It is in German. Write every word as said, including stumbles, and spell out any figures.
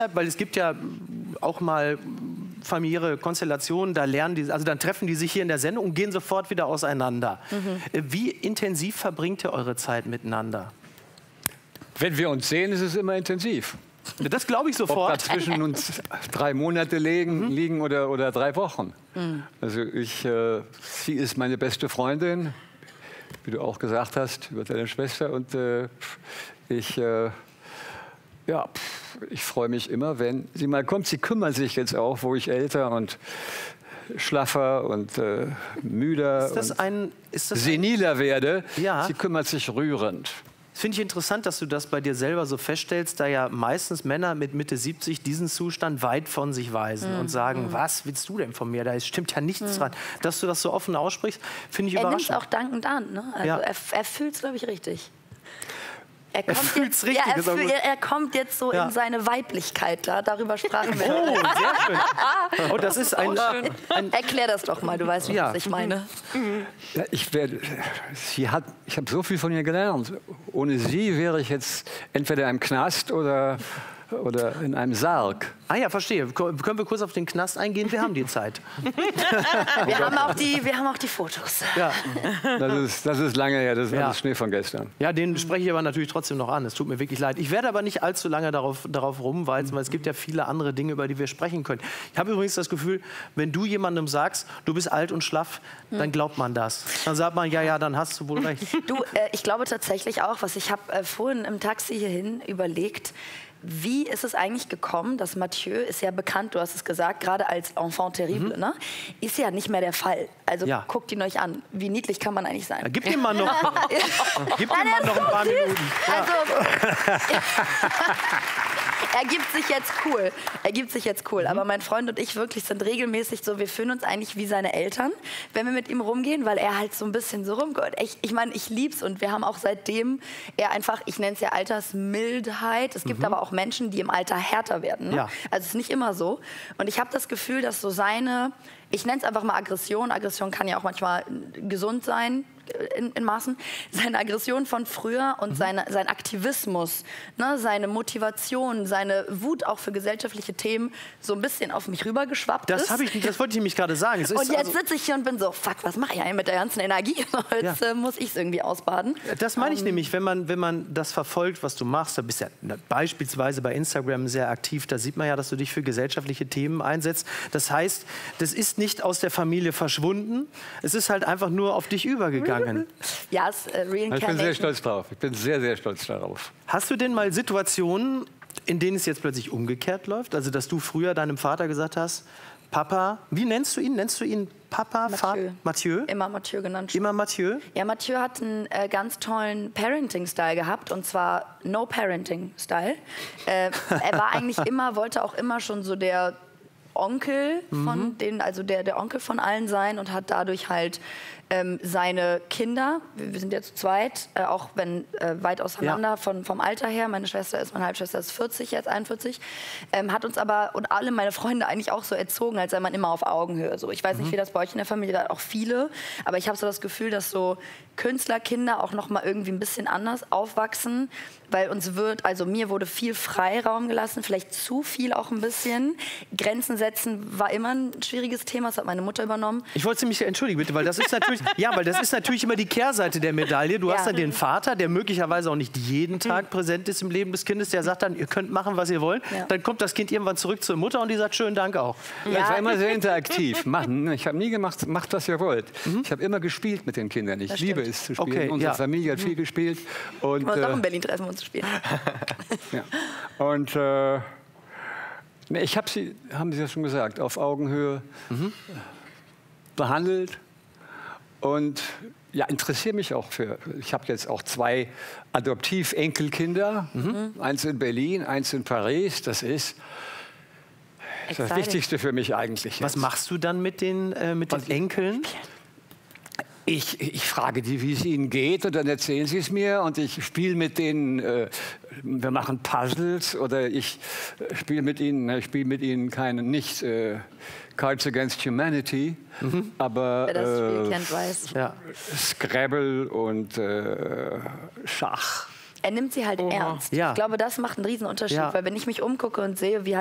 Weil es gibt ja auch mal familiäre Konstellationen, da lernen die, also dann treffen die sich hier in der Sendung und gehen sofort wieder auseinander. Mhm. Wie intensiv verbringt ihr eure Zeit miteinander? Wenn wir uns sehen, ist es immer intensiv. Das glaube ich sofort. Ob dazwischen uns drei Monate liegen, mhm. liegen oder, oder drei Wochen. Mhm. Also ich, äh, sie ist meine beste Freundin, wie du auch gesagt hast, über deine Schwester. Und äh, ich, äh, ja, ich freue mich immer, wenn sie mal kommt. Sie kümmert sich jetzt auch, wo ich älter und schlaffer und äh, müder ist das und ein, ist das seniler ein... werde. Ja. Sie kümmert sich rührend. Finde ich interessant, dass du das bei dir selber so feststellst, da ja meistens Männer mit Mitte siebzig diesen Zustand weit von sich weisen mm. und sagen, mm. was willst du denn von mir? Da stimmt ja nichts mm. dran. Dass du das so offen aussprichst, finde ich er überraschend. Er nimmt es auch dankend an. Ne? Also ja. er, er fühlt es, glaube ich, richtig. Er, er fühlt es richtig. Ja, er, fühl, er, er kommt jetzt so ja. in seine Weiblichkeit. Da, darüber sprachen wir. Oh, sehr schön. Oh, das ist ein, ein Erklär das doch mal, du weißt, was ja. ich meine. Ja, ich werde, sie hat, ich habe so viel von ihr gelernt. Ohne sie wäre ich jetzt entweder im Knast oder, oder in einem Sarg. Ah ja, verstehe. Können wir kurz auf den Knast eingehen? Wir haben die Zeit. wir, haben auch die, wir haben auch die Fotos. Ja. Das ist, das ist lange her, das ist ja. Schnee von gestern. Ja, den spreche ich aber natürlich trotzdem noch an. Es tut mir wirklich leid. Ich werde aber nicht allzu lange darauf, darauf rumwalzen, weil es gibt ja viele andere Dinge, über die wir sprechen können. Ich habe übrigens das Gefühl, wenn du jemandem sagst, du bist alt und schlaff, hm. dann glaubt man das. Dann sagt man, ja, ja, dann hast du wohl recht. Du, äh, ich glaube tatsächlich auch, was ich habe äh, vorhin im Taxi hierhin überlegt, wie ist es eigentlich gekommen, dass Mathieu, ist ja bekannt, du hast es gesagt, gerade als Enfant terrible, mhm. ne? Ist ja nicht mehr der Fall. Also ja. guckt ihn euch an. Wie niedlich kann man eigentlich sein? Ja, gib ihm mal noch, gib ihm mal noch ein paar süß. Minuten. Ja. Also, er gibt sich jetzt cool. Er gibt sich jetzt cool. Mhm. Aber mein Freund und ich wirklich sind regelmäßig so, wir fühlen uns eigentlich wie seine Eltern, wenn wir mit ihm rumgehen, weil er halt so ein bisschen so rumgeht. Ich, ich meine, ich lieb's und wir haben auch seitdem er einfach, ich nenne es ja Altersmildheit. Es gibt mhm. aber auch Menschen, die im Alter härter werden. Ne? Ja. Also es ist nicht immer so. Und ich habe das Gefühl, dass so seine, ich nenne es einfach mal Aggression. Aggression kann ja auch manchmal gesund sein. In, in Maßen, seine Aggression von früher und mhm. seine, sein Aktivismus, ne, seine Motivation, seine Wut auch für gesellschaftliche Themen so ein bisschen auf mich rübergeschwappt das ist. Habe ich, das wollte ich nämlich gerade sagen. Es ist und jetzt also sitze ich hier und bin so, fuck, was mache ich eigentlich mit der ganzen Energie? Jetzt ja. äh, muss ich es irgendwie ausbaden. Das meine ich um, nämlich, wenn man, wenn man das verfolgt, was du machst, da bist ja beispielsweise bei Instagram sehr aktiv, da sieht man ja, dass du dich für gesellschaftliche Themen einsetzt. Das heißt, das ist nicht aus der Familie verschwunden, es ist halt einfach nur auf dich übergegangen. Ja, es ist äh, Reincarnation. Ich bin sehr stolz drauf. Ich bin sehr, sehr stolz darauf. Hast du denn mal Situationen, in denen es jetzt plötzlich umgekehrt läuft? Also, dass du früher deinem Vater gesagt hast, Papa, wie nennst du ihn? Nennst du ihn Papa? Mathieu. Mathieu? Immer Mathieu genannt. Schon. Immer Mathieu? Ja, Mathieu hat einen äh, ganz tollen Parenting-Style gehabt, und zwar No-Parenting-Style. Äh, er war eigentlich immer, wollte auch immer schon so der Onkel von mhm. den, also der, der Onkel von allen sein, und hat dadurch halt ähm, seine Kinder, wir sind ja zu zweit, äh, auch wenn äh, weit auseinander ja. von, vom Alter her, meine Schwester ist, meine Halbschwester ist vierzig, jetzt einundvierzig, ähm, hat uns aber und alle meine Freunde eigentlich auch so erzogen, als sei man immer auf Augenhöhe. So, ich weiß mhm. nicht, wie das bei euch in der Familie war, auch viele, aber ich habe so das Gefühl, dass so Künstlerkinder auch noch mal irgendwie ein bisschen anders aufwachsen, weil uns wird, also mir wurde viel Freiraum gelassen, vielleicht zu viel auch ein bisschen. Grenzen setzen war immer ein schwieriges Thema, das hat meine Mutter übernommen. Ich wollte mich entschuldigen, bitte, weil das ist natürlich, ja, weil das ist natürlich immer die Kehrseite der Medaille. Du ja. hast dann den Vater, der möglicherweise auch nicht jeden Tag präsent ist im Leben des Kindes, der sagt dann, ihr könnt machen, was ihr wollt. Ja. Dann kommt das Kind irgendwann zurück zur Mutter und die sagt, schönen Dank auch. Ja. Das war immer sehr interaktiv. Machen. Ich habe nie gemacht, macht, was ihr wollt. Mhm. Ich habe immer gespielt mit den Kindern. Ich liebe es zu spielen. Okay, Unsere ja. Familie hat viel gespielt. Und, wir äh, auch in Berlin treffen, um zu spielen. ja. Und äh, ich habe sie, haben Sie ja schon gesagt, auf Augenhöhe mhm. behandelt. Und ja, interessiere mich auch für. Ich habe jetzt auch zwei Adoptiv-Enkelkinder. Mhm. Eins in Berlin, eins in Paris. Das ist Exciting. Das Wichtigste für mich eigentlich. Jetzt. Was machst du dann mit den, äh, mit den Enkeln? Ich, ich frage die, wie es ihnen geht, und dann erzählen sie es mir, und ich spiele mit denen, äh, wir machen Puzzles, oder ich äh, spiele mit ihnen, ich spiele mit ihnen keine, nicht äh, Cards Against Humanity, mhm. aber Wer das Spiel kennt, weiß. Ja. Scrabble und äh, Schach. er nimmt sie halt ernst. Ja. Ich glaube, das macht einen riesen Unterschied, Ja. weil wenn ich mich umgucke und sehe, wie